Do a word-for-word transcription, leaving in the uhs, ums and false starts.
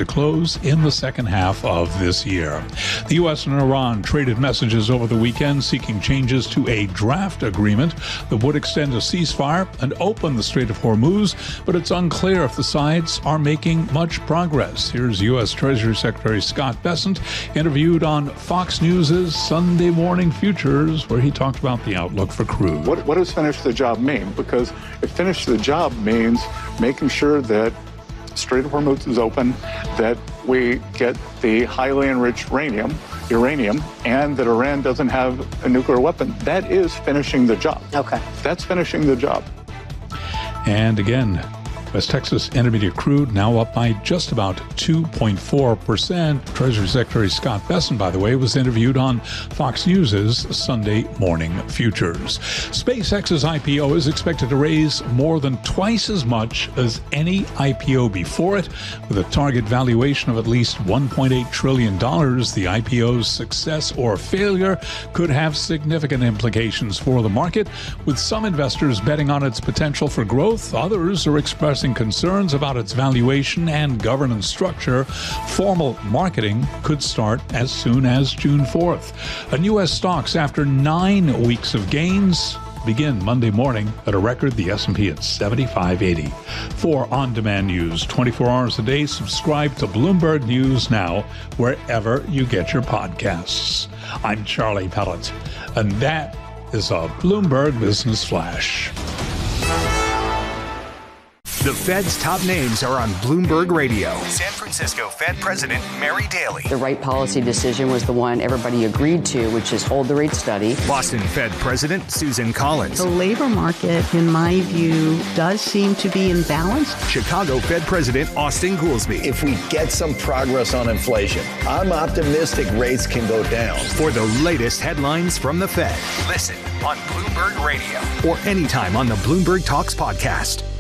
to close in the second half of this year. The U S and Iran traded messages over the weekend seeking changes to a draft agreement that would extend a ceasefire and open the Strait of Hormuz, but it's unclear if the sides are making much progress. Here's U S Treasury Secretary Scott Bessent, interviewed on Fox News' Sunday Morning Futures, where he talked about the outlook for crude. What, what does finish the job mean? Because if finish the job means making sure that Strait of Hormuz is open, that we get the highly enriched uranium, uranium, and that Iran doesn't have a nuclear weapon, that is finishing the job. Okay. That's finishing the job. And again, West Texas Intermediate crude now up by just about two point four percent. Treasury Secretary Scott Bessent, by the way, was interviewed on Fox News' Sunday Morning Futures. SpaceX's I P O is expected to raise more than twice as much as any I P O before it. With a target valuation of at least one point eight trillion dollars, the I P O's success or failure could have significant implications for the market, with some investors betting on its potential for growth. Others are expressing concerns about its valuation and governance structure. Formal marketing could start as soon as June fourth. And U S stocks, after nine weeks of gains, begin Monday morning at a record, the S and P at seventy-five eighty. For on-demand news twenty-four hours a day, subscribe to Bloomberg News Now wherever you get your podcasts. I'm Charlie Pellet, and that is a Bloomberg Business Flash. The Fed's top names are on Bloomberg Radio. San Francisco Fed President Mary Daly. The right policy decision was the one everybody agreed to, which is hold the rate steady. Boston Fed President Susan Collins. The labor market, in my view, does seem to be in balance. Chicago Fed President Austin Goolsbee. If we get some progress on inflation, I'm optimistic rates can go down. For the latest headlines from the Fed, listen on Bloomberg Radio or anytime on the Bloomberg Talks podcast.